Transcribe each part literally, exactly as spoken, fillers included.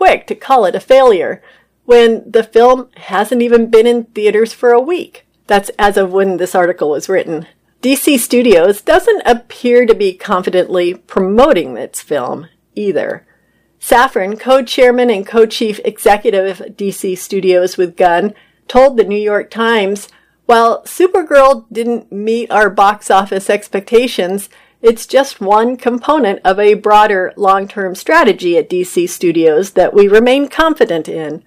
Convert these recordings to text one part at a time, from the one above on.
quick to call it a failure when the film hasn't even been in theaters for a week. That's as of when this article was written. D C Studios doesn't appear to be confidently promoting its film either. Safran, co-chairman and co-chief executive of D C Studios with Gunn, told the New York Times, "While Supergirl didn't meet our box office expectations, it's just one component of a broader long-term strategy at D C Studios that we remain confident in."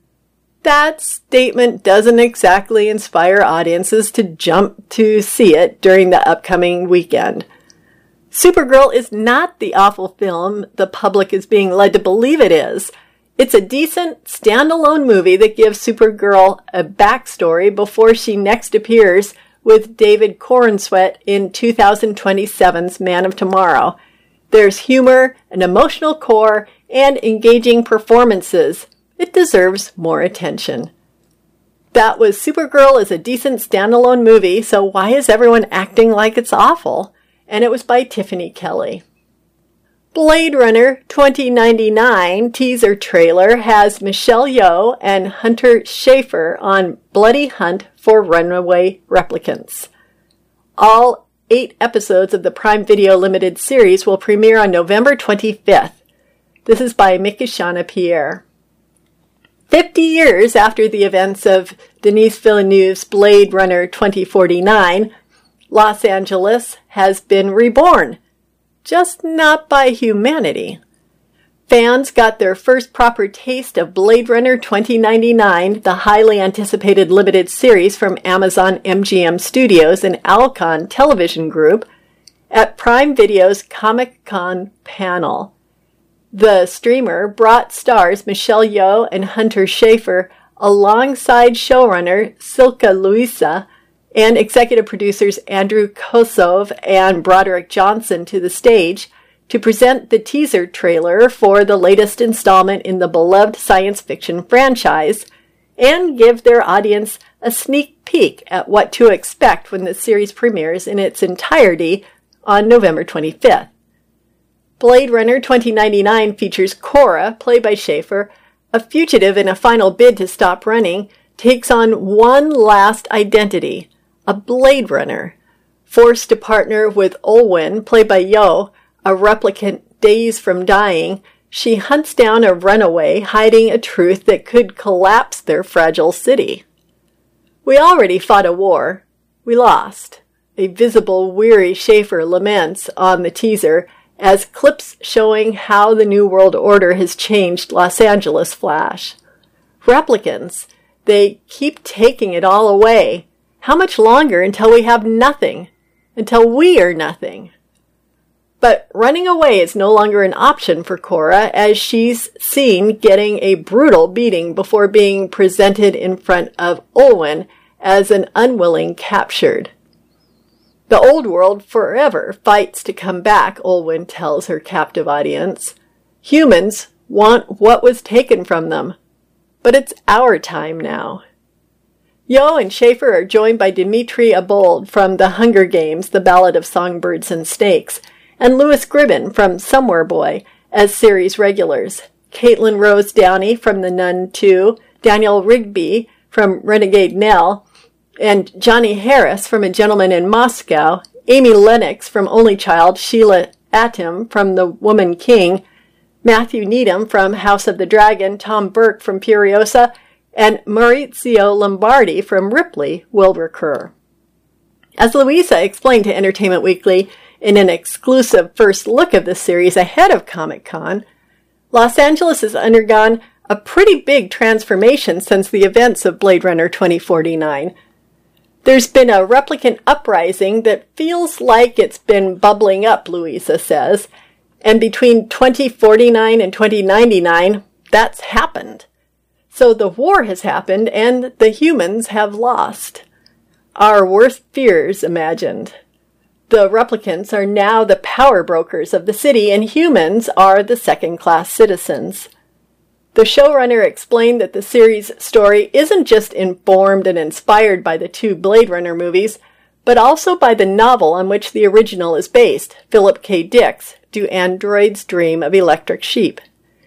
That statement doesn't exactly inspire audiences to jump to see it during the upcoming weekend. Supergirl is not the awful film the public is being led to believe it is. It's a decent, standalone movie that gives Supergirl a backstory before she next appears with David Corenswet in two thousand twenty-seven's Man of Tomorrow. There's humor, an emotional core, and engaging performances. It deserves more attention. That was Supergirl is a decent standalone movie, so why is everyone acting like it's awful? And it was by Tiffany Kelly. Blade Runner twenty ninety-nine teaser trailer has Michelle Yeoh and Hunter Schafer on bloody hunt for runaway replicants. All eight episodes of the Prime Video limited series will premiere on November twenty-fifth. This is by Mikishana Pierre. Fifty years after the events of Denis Villeneuve's Blade Runner twenty forty-nine, Los Angeles has been reborn, just not by humanity. Fans got their first proper taste of Blade Runner twenty ninety-nine, the highly anticipated limited series from Amazon M G M Studios and Alcon Television Group, at Prime Video's Comic-Con panel. The streamer brought stars Michelle Yeoh and Hunter Schafer alongside showrunner Silke Luisa and executive producers Andrew Kosov and Broderick Johnson to the stage to present the teaser trailer for the latest installment in the beloved science fiction franchise and give their audience a sneak peek at what to expect when the series premieres in its entirety on November twenty-fifth. Blade Runner twenty ninety-nine features Cora, played by Schafer, a fugitive in a final bid to stop running, takes on one last identity, a Blade Runner. Forced to partner with Olwen, played by Yeoh, a replicant days from dying, she hunts down a runaway hiding a truth that could collapse their fragile city. We already fought a war. We lost. A visible, weary Schafer laments on the teaser as clips showing how the New World Order has changed Los Angeles flash. Replicants, they keep taking it all away. How much longer until we have nothing? Until we are nothing? But running away is no longer an option for Cora, as she's seen getting a brutal beating before being presented in front of Olwen as an unwilling captured. The old world forever fights to come back, Olwen tells her captive audience. Humans want what was taken from them, but it's our time now. Yeoh and Schafer are joined by Dimitri Abold from The Hunger Games, The Ballad of Songbirds and Snakes, and Louis Gribbon from Somewhere Boy as series regulars. Caitlin Rose Downey from The Nun two, Daniel Rigby from Renegade Nell, and Johnny Harris from A Gentleman in Moscow, Amy Lennox from Only Child, Sheila Atim from The Woman King, Matthew Needham from House of the Dragon, Tom Burke from Furiosa, and Maurizio Lombardi from Ripley will recur. As Louisa explained to Entertainment Weekly in an exclusive first look of the series ahead of Comic-Con, Los Angeles has undergone a pretty big transformation since the events of Blade Runner twenty forty-nine. There's been a replicant uprising that feels like it's been bubbling up, Louisa says, and between twenty forty-nine and twenty ninety-nine, that's happened. So the war has happened and the humans have lost. Our worst fears imagined. The replicants are now the power brokers of the city, and humans are the second-class citizens. The showrunner explained that the series' story isn't just informed and inspired by the two Blade Runner movies, but also by the novel on which the original is based, Philip K. Dick's Do Androids Dream of Electric Sheep?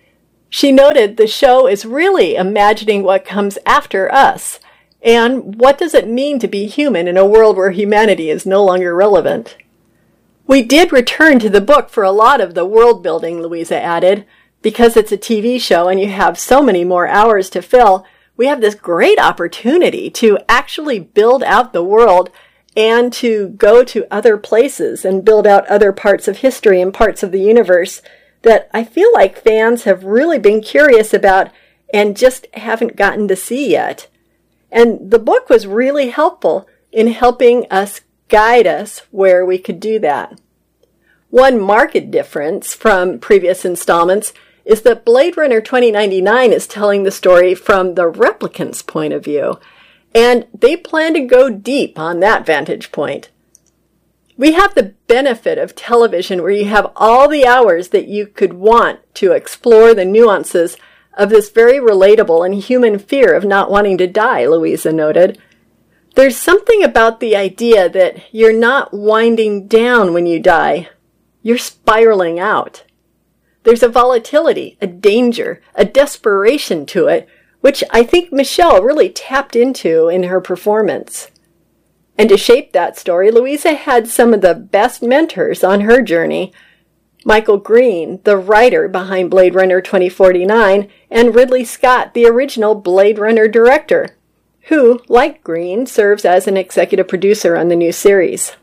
She noted the show is really imagining what comes after us, and what does it mean to be human in a world where humanity is no longer relevant. We did return to the book for a lot of the world building, Louisa added. Because it's a T V show and you have so many more hours to fill, we have this great opportunity to actually build out the world and to go to other places and build out other parts of history and parts of the universe that I feel like fans have really been curious about and just haven't gotten to see yet. And the book was really helpful in helping us guide us where we could do that. One marked difference from previous installments is that Blade Runner twenty ninety-nine is telling the story from the replicants' point of view, and they plan to go deep on that vantage point. We have the benefit of television where you have all the hours that you could want to explore the nuances of this very relatable and human fear of not wanting to die, Louisa noted. There's something about the idea that you're not winding down when you die. You're spiraling out. There's a volatility, a danger, a desperation to it, which I think Michelle really tapped into in her performance. And to shape that story, Louisa had some of the best mentors on her journey. Michael Green, the writer behind Blade Runner twenty forty-nine, and Ridley Scott, the original Blade Runner director, who, like Green, serves as an executive producer on the new series.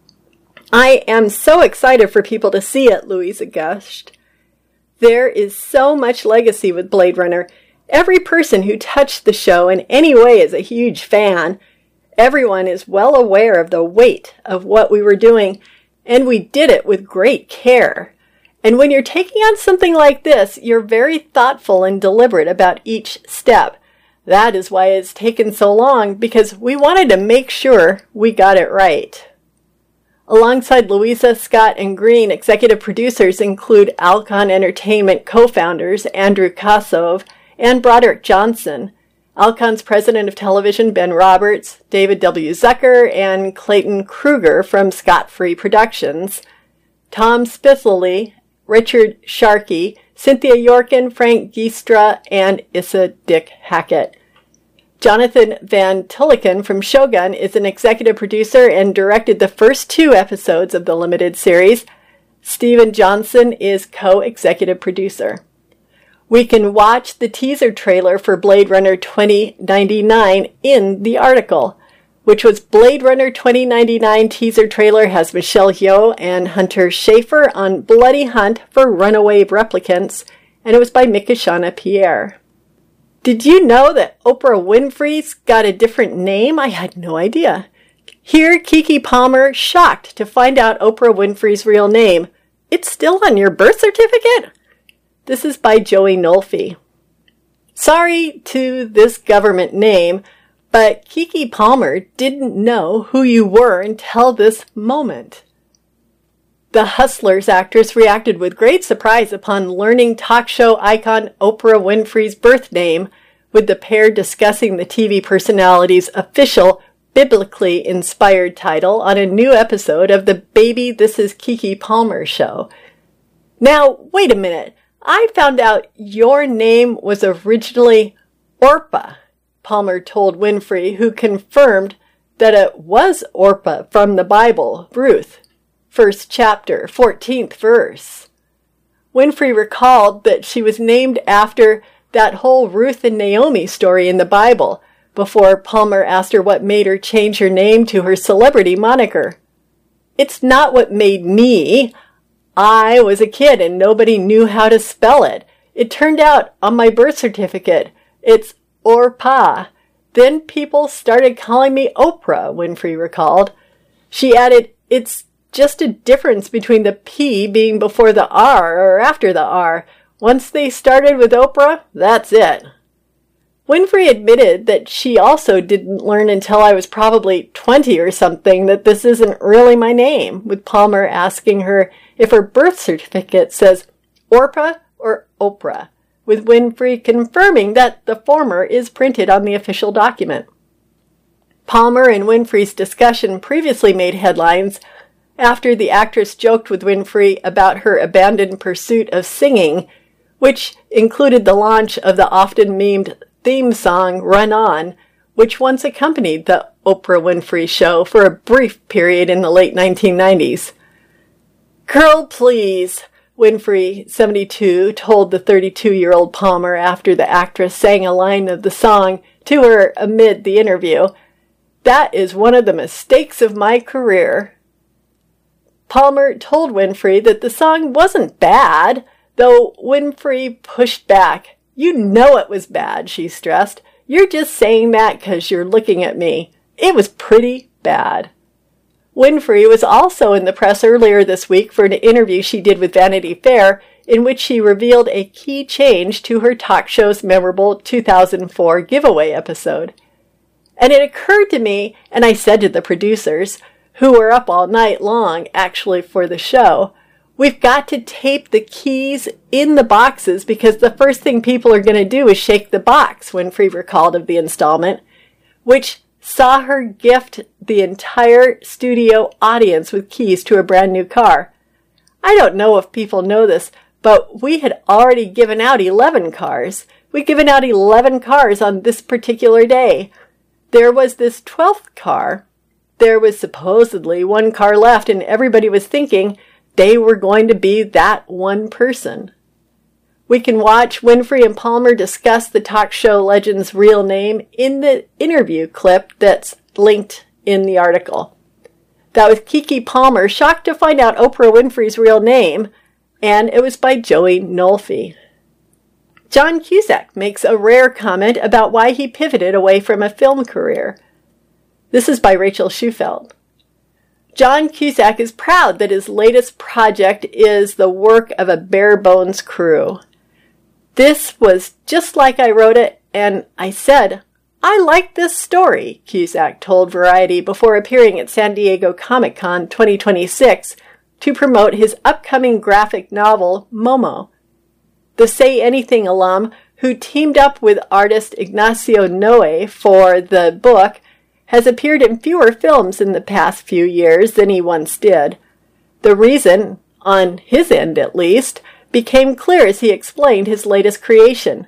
I am so excited for people to see it, Louisa gushed. There is so much legacy with Blade Runner. Every person who touched the show in any way is a huge fan. Everyone is well aware of the weight of what we were doing, and we did it with great care. And when you're taking on something like this, you're very thoughtful and deliberate about each step. That is why it's taken so long, because we wanted to make sure we got it right. Alongside Louisa, Scott, and Green, executive producers include Alcon Entertainment co-founders Andrew Kosov and Broderick Johnson, Alcon's president of television Ben Roberts, David W. Zucker, and Clayton Kruger from Scott Free Productions, Tom Spithley, Richard Sharkey, Cynthia Yorkin, Frank Giestra, and Issa Dick Hackett. Jonathan Van Tilliken from Shogun is an executive producer and directed the first two episodes of the limited series. Steven Johnson is co-executive producer. We can watch the teaser trailer for Blade Runner twenty ninety-nine in the article, which was Blade Runner twenty ninety-nine teaser trailer has Michelle Yeoh and Hunter Schafer on bloody hunt for runaway replicants, and it was by Mikishana Pierre. Did you know that Oprah Winfrey's got a different name? I had no idea. Here, Keke Palmer shocked to find out Oprah Winfrey's real name. It's still on your birth certificate? This is by Joey Nolfi. Sorry to this government name, but Keke Palmer didn't know who you were until this moment. The Hustlers actress reacted with great surprise upon learning talk show icon Oprah Winfrey's birth name, with the pair discussing the T V personality's official, biblically inspired title on a new episode of the Baby This Is Keke Palmer show. Now, wait a minute. I found out your name was originally Orpah, Palmer told Winfrey, who confirmed that it was Orpah from the Bible, Ruth. First chapter, fourteenth verse. Winfrey recalled that she was named after that whole Ruth and Naomi story in the Bible, before Palmer asked her what made her change her name to her celebrity moniker. It's not what made me. I was a kid and nobody knew how to spell it. It turned out on my birth certificate, it's Orpah. Then people started calling me Oprah, Winfrey recalled. She added, it's just a difference between the P being before the R or after the R. Once they started with Oprah, that's it. Winfrey admitted that she also didn't learn until I was probably twenty or something that this isn't really my name, with Palmer asking her if her birth certificate says Orpah or Oprah, with Winfrey confirming that the former is printed on the official document. Palmer and Winfrey's discussion previously made headlines after the actress joked with Winfrey about her abandoned pursuit of singing which included the launch of the often memed theme song Run On, which once accompanied the Oprah Winfrey Show for a brief period in the late nineteen nineties. "Girl, please," Winfrey, seventy-two, told the thirty-two-year-old Palmer after the actress sang a line of the song to her amid the interview. "That is one of the mistakes of my career." Palmer told Winfrey that the song wasn't bad, though Winfrey pushed back. "You know it was bad," she stressed. "You're just saying that because you're looking at me. It was pretty bad." Winfrey was also in the press earlier this week for an interview she did with Vanity Fair, in which she revealed a key change to her talk show's memorable two thousand four giveaway episode. "And it occurred to me, and I said to the producers, who were up all night long actually for the show, we've got to tape the keys in the boxes because the first thing people are going to do is shake the box," Winfrey recalled of the installment, which saw her gift the entire studio audience with keys to a brand new car. I don't know if people know this, but we had already given out eleven cars. We'd given out eleven cars on this particular day. There was this twelfth car. There was supposedly one car left, and everybody was thinking they were going to be that one person. We can watch Winfrey and Palmer discuss the talk show legend's real name in the interview clip that's linked in the article. That was Keke Palmer, shocked to find out Oprah Winfrey's real name, and it was by Joey Nolfi. John Cusack makes a rare comment about why he pivoted away from a film career. This is by Rachel Schufeld. John Cusack is proud that his latest project is the work of a bare-bones crew. "This was just like I wrote it, and I said, I like this story," Cusack told Variety before appearing at San Diego Comic-Con twenty twenty-six to promote his upcoming graphic novel, Momo. The Say Anything alum, who teamed up with artist Ignacio Noe for the book, has appeared in fewer films in the past few years than he once did. The reason, on his end at least, became clear as he explained his latest creation.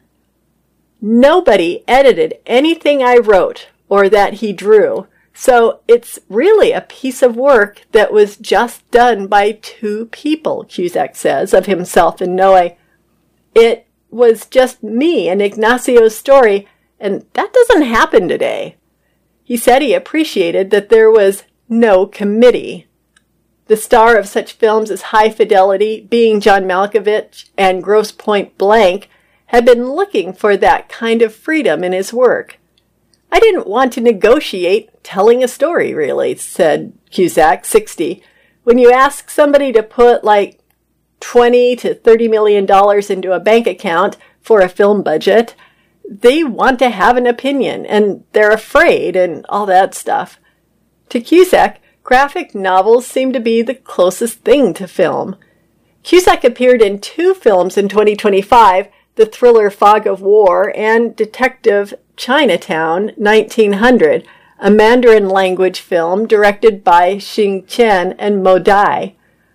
"Nobody edited anything I wrote or that he drew, so it's really a piece of work that was just done by two people," Cusack says of himself and Noe. "It was just me and Ignacio's story, and that doesn't happen today." He said he appreciated that there was no committee. The star of such films as High Fidelity, Being John Malkovich, and Grosse Pointe Blank had been looking for that kind of freedom in his work. "I didn't want to negotiate telling a story, really," said Cusack, sixty. "When you ask somebody to put like twenty to thirty million dollars into a bank account for a film budget, they want to have an opinion, and they're afraid, and all that stuff." To Cusack, graphic novels seem to be the closest thing to film. Cusack appeared in two films in twenty twenty-five, the thriller Fog of War and Detective Chinatown nineteen hundred, a Mandarin language film directed by Xing Chen and Mo Dai.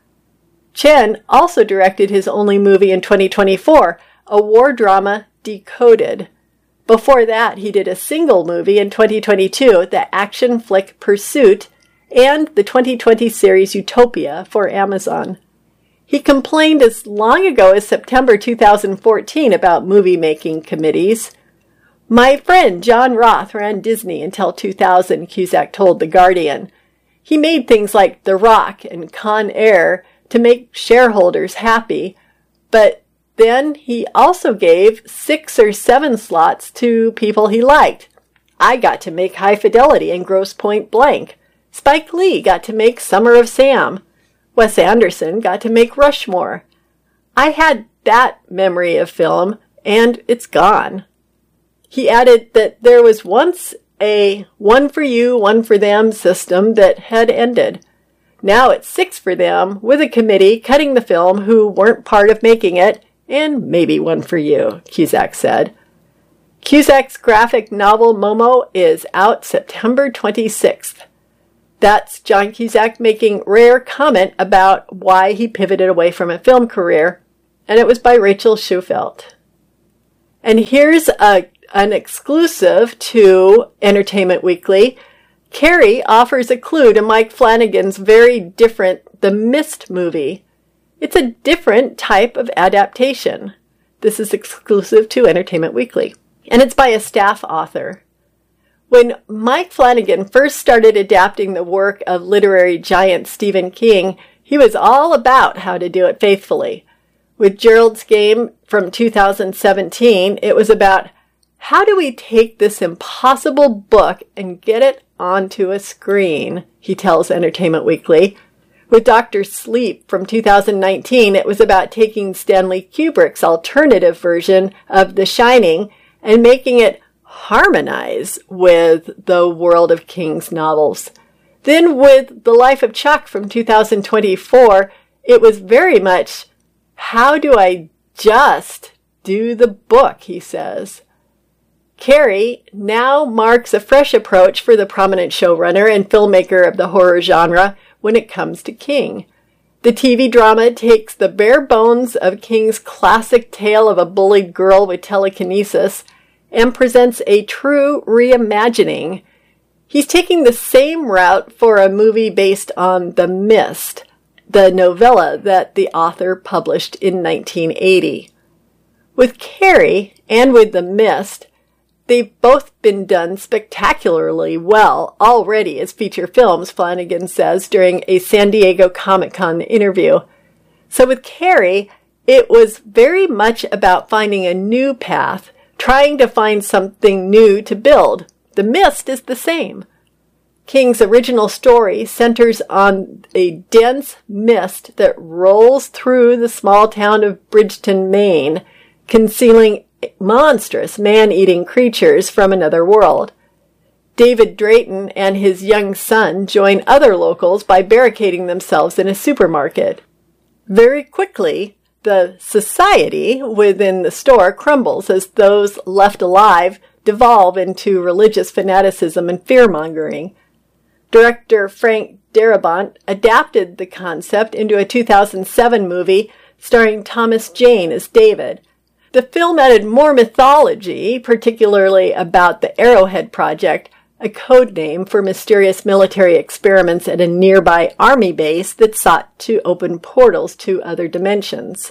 Chen also directed his only movie in twenty twenty-four, a war drama, Decoded. Before that, he did a single movie in twenty twenty-two, the action flick Pursuit, and the twenty twenty series Utopia for Amazon. He complained as long ago as September two thousand fourteen about movie-making committees. "My friend John Roth ran Disney until two thousand, Cusack told The Guardian. He made things like The Rock and Con Air to make shareholders happy, but then he also gave six or seven slots to people he liked. I got to make High Fidelity and Grosse Pointe Blank. Spike Lee got to make Summer of Sam. Wes Anderson got to make Rushmore. I had that memory of film, and it's gone." He added that there was once a one for you, one for them system that had ended. Now it's six for them, with a committee cutting the film who weren't part of making it, and maybe one for you, Cusack said. Cusack's graphic novel Momo is out September twenty-sixth. That's John Cusack making rare comment about why he pivoted away from a film career. and it was by Rachel Schufelt. And here's a, an exclusive to Entertainment Weekly. Carrie offers a clue to Mike Flanagan's very different The Mist movie. It's a different type of adaptation. This is exclusive to Entertainment Weekly, and it's by a staff author. When Mike Flanagan first started adapting the work of literary giant Stephen King, he was all about how to do it faithfully. With Gerald's Game from two thousand seventeen, it was about how do we take this impossible book and get it onto a screen, he tells Entertainment Weekly. With Doctor Sleep from two thousand nineteen, it was about taking Stanley Kubrick's alternative version of The Shining and making it harmonize with the world of King's novels. Then with The Life of Chuck from two thousand twenty-four, it was very much, how do I just do the book, he says. Carrie now marks a fresh approach for the prominent showrunner and filmmaker of the horror genre when it comes to King. The T V drama takes the bare bones of King's classic tale of a bullied girl with telekinesis and presents a true reimagining. He's taking the same route for a movie based on The Mist, the novella that the author published in nineteen eighty. With Carrie and with The Mist, they've both been done spectacularly well already as feature films, Flanagan says during a San Diego Comic-Con interview. So with Carrie, it was very much about finding a new path, trying to find something new to build. The Mist is the same. King's original story centers on a dense mist that rolls through the small town of Bridgeton, Maine, concealing monstrous man-eating creatures from another world. David Drayton and his young son join other locals by barricading themselves in a supermarket. Very quickly, the society within the store crumbles as those left alive devolve into religious fanaticism and fear-mongering. Director Frank Darabont adapted the concept into a two thousand seven movie starring Thomas Jane as David. The film added more mythology, particularly about the Arrowhead Project, a code name for mysterious military experiments at a nearby army base that sought to open portals to other dimensions.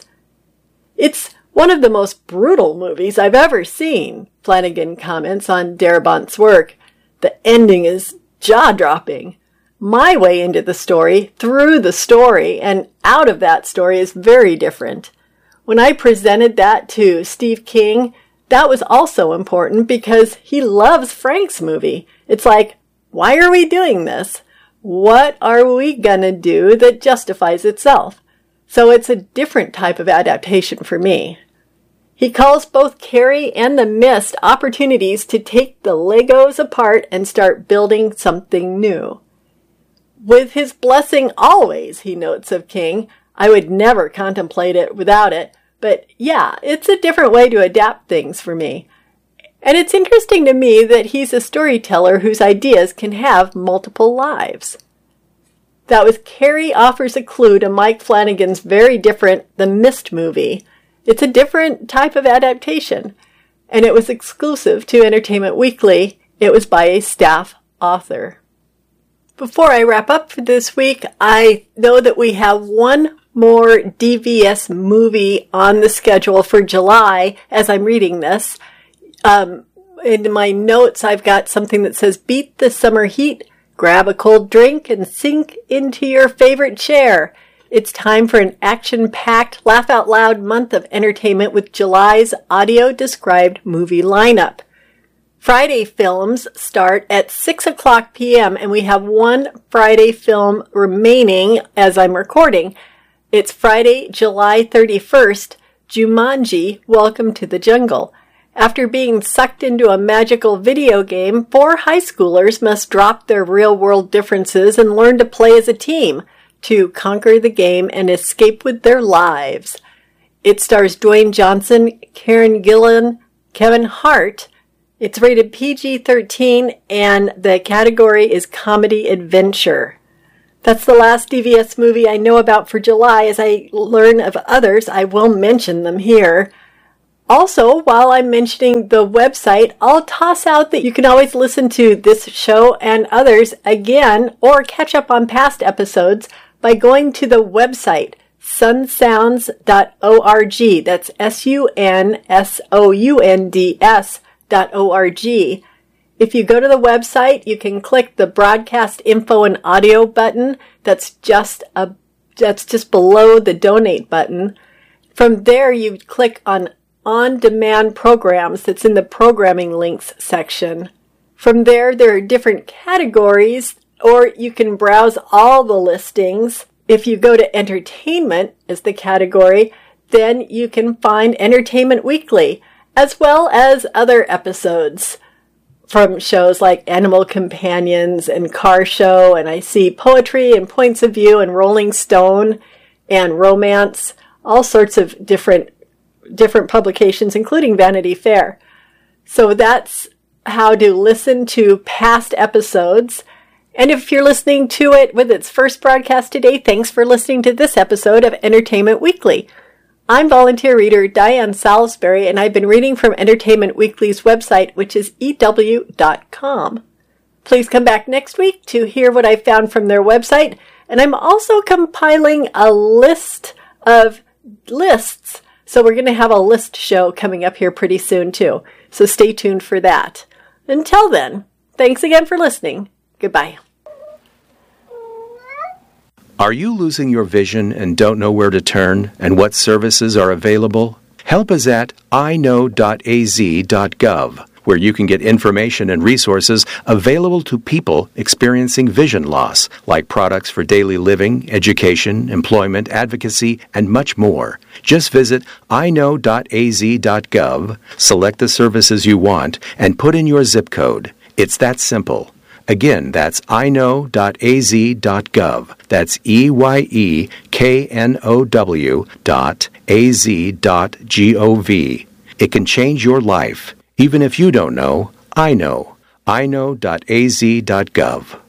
It's one of the most brutal movies I've ever seen, Flanagan comments on Darabont's work. The ending is jaw-dropping. My way into the story, through the story, and out of that story is very different. When I presented that to Steve King, that was also important because he loves Frank's movie. It's like, why are we doing this? What are we gonna do that justifies itself? So it's a different type of adaptation for me. He calls both Carrie and The Mist opportunities to take the Legos apart and start building something new. With his blessing always, he notes of King, I would never contemplate it without it, but yeah, it's a different way to adapt things for me. And it's interesting to me that he's a storyteller whose ideas can have multiple lives. That was Carrie offers a clue to Mike Flanagan's very different The Mist movie. It's a different type of adaptation, and it was exclusive to Entertainment Weekly. It was by a staff author. Before I wrap up for this week, I know that we have one more D V S movie on the schedule for July as I'm reading this. Um, in my notes, I've got something that says, beat the summer heat, grab a cold drink, and sink into your favorite chair. It's time for an action-packed, laugh-out-loud month of entertainment with July's audio-described movie lineup. Friday films start at six o'clock p.m., and we have one Friday film remaining as I'm recording. It's Friday, July thirty-first, Jumanji, Welcome to the Jungle. After being sucked into a magical video game, four high schoolers must drop their real-world differences and learn to play as a team to conquer the game and escape with their lives. It stars Dwayne Johnson, Karen Gillan, Kevin Hart. It's rated P G thirteen, and the category is comedy adventure. That's the last D V S movie I know about for July. As I learn of others, I will mention them here. Also, while I'm mentioning the website, I'll toss out that you can always listen to this show and others again or catch up on past episodes by going to the website, sun sounds dot org. That's S U N S O U N D S dot O R G. If you go to the website, you can click the broadcast info and audio button. That's just a, that's just below the donate button. From there, you click on on-demand programs. That's in the programming links section. From there, there are different categories, or you can browse all the listings. If you go to entertainment as the category, then you can find Entertainment Weekly, as well as other episodes from shows like Animal Companions and Car Show, and I see Poetry and Points of View and Rolling Stone and Romance, all sorts of different different publications, including Vanity Fair. So that's how to listen to past episodes. And if you're listening to it with its first broadcast today, thanks for listening to this episode of Entertainment Weekly. I'm volunteer reader Diane Salisbury, and I've been reading from Entertainment Weekly's website, which is E W dot com. Please come back next week to hear what I found from their website. And I'm also compiling a list of lists. So we're going to have a list show coming up here pretty soon, too. So stay tuned for that. Until then, thanks again for listening. Goodbye. Are you losing your vision and don't know where to turn and what services are available? Help us at I know dot A Z dot gov, where you can get information and resources available to people experiencing vision loss, like products for daily living, education, employment, advocacy, and much more. Just visit I know dot A Z dot gov, select the services you want, and put in your zip code. It's that simple. Again, that's I know dot A Z dot gov. That's E Y E K N O W dot A Z dot G O V. It can change your life. Even if you don't know, I know. I know dot A Z dot gov.